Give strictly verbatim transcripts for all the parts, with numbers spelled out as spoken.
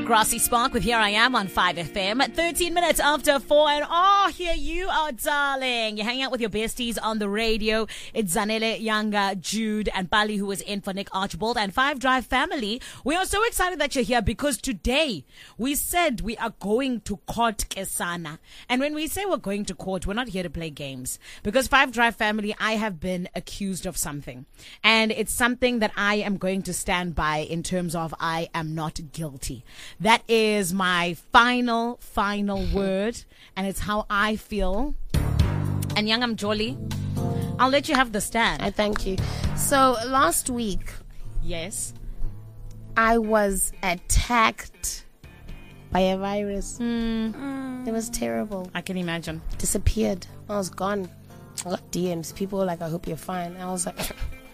Grassy Spark with Here I Am on five F M at thirteen minutes after four. And oh, here you are, darling. You're hanging out with your besties on the radio. It's Zanele, Yanga, Jude, and Bali, who is in for Nick Archibald, and Five Drive family. We are so excited that you're here because today we said we are going to court Kesana. And when we say we're going to court, we're not here to play games. Because Five Drive family, I have been accused of something. And it's something that I am going to stand by in terms of I am not guilty. That is my final, final word, and it's how I feel. And Yangam Jolly, I'll let you have the stand. I thank you. So last week, yes, I was attacked by a virus. Mm. It was terrible. I can imagine. Disappeared. I was gone. I got D Ms. People were like, I hope you're fine. I was like,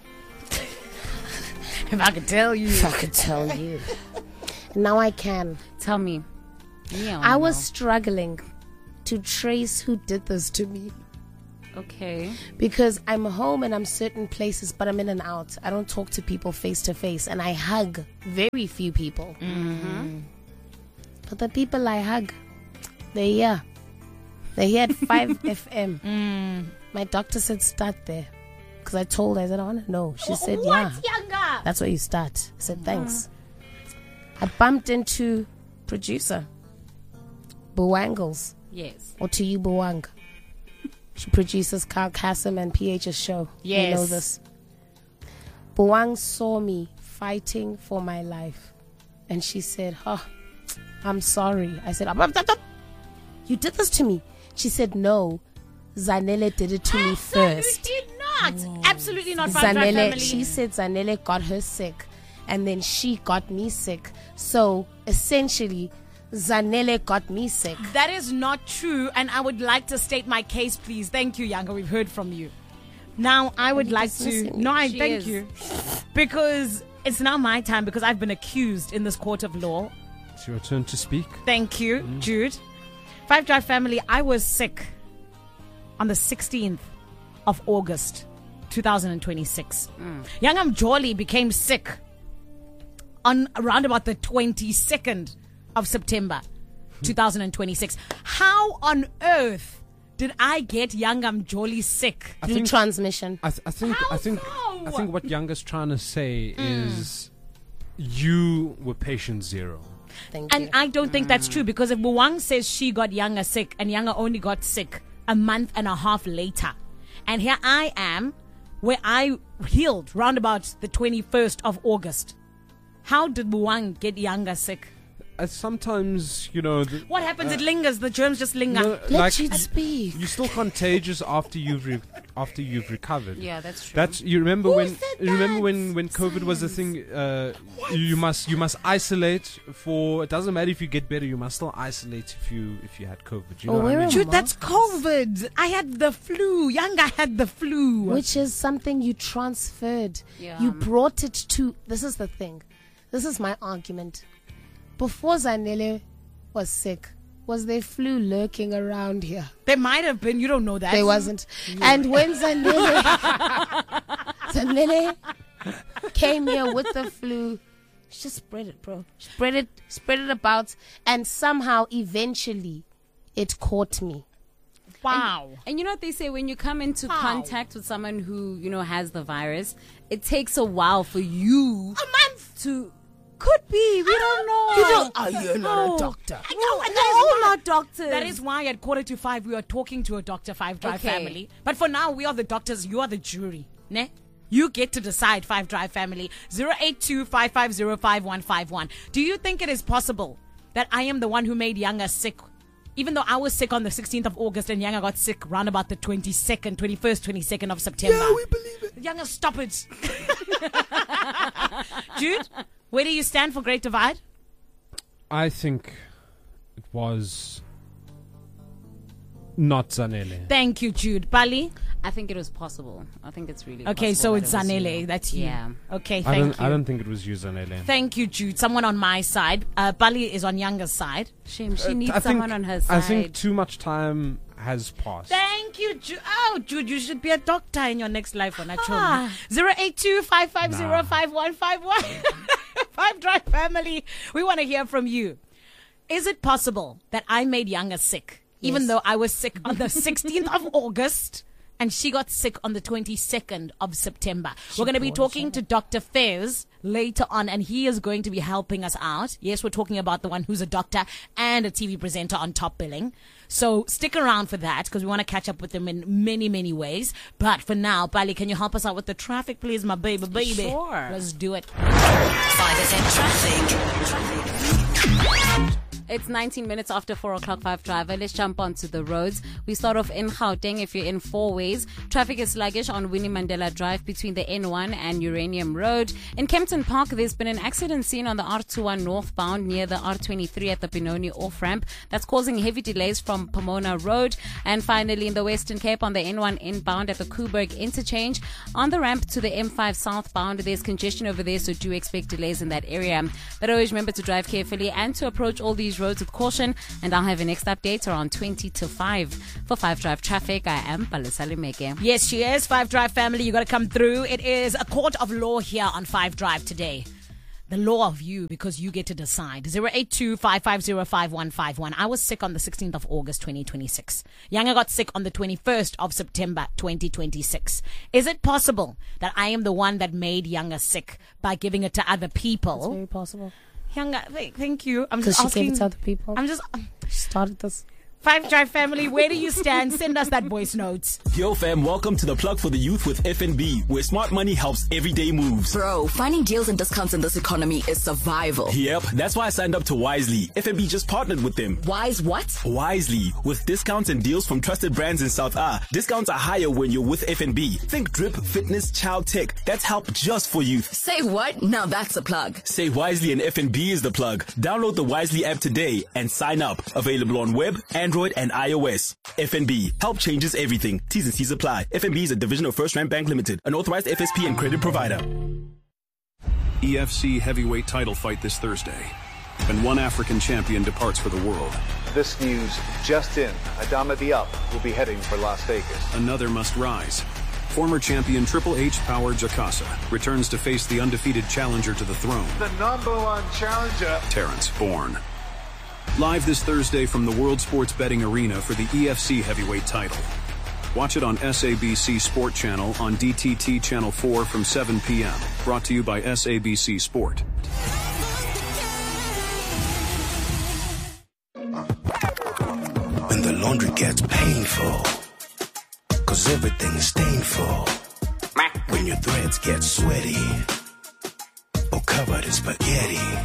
if I could tell you. If I could tell you. Now I can. Tell me. Yeah, I I was know. struggling to trace who did this to me. Okay. Because I'm home and I'm certain places, but I'm in and out. I don't talk to people face to face, and I hug very few people. Mm-hmm. But the people I hug, they're here. They're here at five F M. Mm. My doctor said start there. Because I told her, I said, I want to know. She said, what, yeah. Yanga? That's where you start. I said, thanks. I bumped into producer Buwangles. Yes. Or to you, Buwang. She produces Carl Kasim and P H's show. Yes. You know this. Buwang saw me fighting for my life. And she said, oh, I'm sorry. I said, you did this to me. She said, no. Zanele did it to me first. No, you did not. Whoa. Absolutely not. Five Drive family. She said Zanele got her sick. And then she got me sick. So essentially, Zanele got me sick. That is not true. And I would like to state my case, please. Thank you, Yanga. We've heard from you. Now, I would like to... No, I she thank is. you. Because it's now my time, because I've been accused in this court of law. It's your turn to speak. Thank you, mm. Jude. Five Drive family, I was sick on the sixteenth of August, two thousand twenty-six. Mm. Yangam Jolly became sick on around about the twenty-second of September, two thousand twenty-six. How on earth did I get Yangam Jolly sick? I Through think, transmission. I, th- I think. How I think. so? I think what Yanga's trying to say mm. is, you were patient zero. Thank and you. I don't think that's true, because if Buwang says she got Yanga sick and Yanga only got sick a month and a half later, and here I am, where I healed round about the twenty-first of August. How did Buwang get Yanga sick? Uh, sometimes, you know... The, what happens? uh, it lingers. The germs just linger. No, Let like, you speak. You're still contagious after you've re- after you've recovered. Yeah, that's true. That's you remember Who when said you remember that? when, when COVID Science. was a thing. Uh, you must you must isolate for. It doesn't matter if you get better. You must still isolate if you if you had COVID. You know Oh, what I where mean? am Dude, that's COVID. I had the flu. Yanga had the flu. Which is something you transferred. Yeah. You brought it to... This is the thing. This is my argument. Before Zanele was sick, was there flu lurking around here? There might have been. You don't know that. There wasn't. And when Zanele, Zanele came here with the flu, she just spread it, bro. Spread it, spread it about, and somehow, eventually, it caught me. Wow. And, and you know what they say, when you come into How? contact with someone who, you know, has the virus, it takes a while for you A month. to... Could be. We don't know. You don't, oh, you're not No. a doctor. I know, and We're that is all why- not doctors. That is why at quarter to five we are talking to a Doctor Five Drive Okay. family. But for now, we are the doctors. You are the jury. Ne? You get to decide, Five Drive family. zero eight two, five five zero, five one five one. Do you think it is possible that I am the one who made Yanga sick? Even though I was sick on the sixteenth of August and Yanga got sick round about the twenty-second, twenty-first, twenty-second of September. Yeah, we believe it. Yanga, stop it. Jude, where do you stand for Great Divide? I think it was not Zanele. Thank you, Jude. Bali? I think it was possible. I think it's really Okay, possible so that it's it was Zanele. you. That's you. Yeah. Okay, I thank don't. you. I don't think it was you, Zanele. Thank you, Jude. Someone on my side. Uh, Bali is on Yanga's side. Shame. She Uh, needs I think- someone on her side. I think too much time has passed. Thank you, Jude. Oh, Jude, you should be a doctor in your next life one. I told you. Ah. zero eight two, five five zero, Nah. five one five one. Five Drive family. We want to hear from you. Is it possible that I made Younger sick, even Yes. though I was sick on the sixteenth of August and she got sick on the twenty-second of September? We're going to be talking to Doctor Fez later on, and he is going to be helping us out. Yes, we're talking about the one who's a doctor and a T V presenter on Top Billing. So stick around for that because we want to catch up with them in many, many ways. But for now, Bali, can you help us out with the traffic, please, my baby, baby? Sure. Let's do it. five F M traffic. Traffic. It's nineteen minutes after four o'clock, Five Driver. Let's jump onto the roads. We start off in Gauteng. If you're in four ways, traffic is sluggish on Winnie Mandela Drive between the N one and Uranium Road. In Kempton Park, there's been an accident seen on the R twenty-one northbound near the R twenty-three at the Benoni off-ramp. That's causing heavy delays from Pomona Road. And finally, in the Western Cape, on the N one inbound at the Kuiberg interchange, on the ramp to the M five southbound, there's congestion over there, so do expect delays in that area. But always remember to drive carefully and to approach all these roads with caution. And I'll have a next update around twenty to five. For Five Drive Traffic, I am Palesa Limeke. Yes, she is. Five Drive family, you got to come through. It is a court of law here on Five Drive today. The law of you, because you get to decide. zero eight two, five five zero, five one five one. I was sick on the sixteenth of August, twenty twenty-six. Younger got sick on the twenty-first of September, twenty twenty-six. Is it possible that I am the one that made Younger sick by giving it to other It's people? very possible. Younger, th- thank you. I'm Because just she gave it asking. to other people. I'm just... She started this. Five Drive family, where do you stand? Send us that voice note. Yo fam, welcome to the Plug for the Youth with F N B, where smart money helps everyday moves. Bro, finding deals and discounts in this economy is survival. Yep, that's why I signed up to Wisely. F N B just partnered with them. Wise what? Wisely, with discounts and deals from trusted brands in South A. Discounts are higher when you're with F N B. Think drip, fitness, child tech. That's help just for youth. Say what? Now that's a plug. Say Wisely and F N B is the plug. Download the Wisely app today and sign up. Available on web, Android, and iOS. F N B. Help changes everything. T's and C's apply. F N B is a division of First Rand Bank Limited, an authorized F S P and credit provider. E F C heavyweight title fight this Thursday. And one African champion departs for the world. This news just in. Adama Diop will be heading for Las Vegas. Another must rise. Former champion Triple H Power Jakasa returns to face the undefeated challenger to the throne, The number one challenger. Terrence Bourne. Live this Thursday from the World Sports Betting Arena for the E F C heavyweight title. Watch it on S A B C Sport Channel on D T T Channel four from seven p.m. Brought to you by S A B C Sport. When the laundry gets painful, cause everything's stainful. When your threads get sweaty or covered in spaghetti.